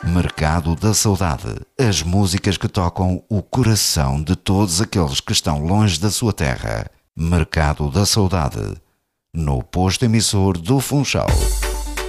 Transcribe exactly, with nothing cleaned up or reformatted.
Mercado da Saudade. As músicas que tocam o coração de todos aqueles que estão longe da sua terra. Mercado da Saudade. No posto emissor do Funchal.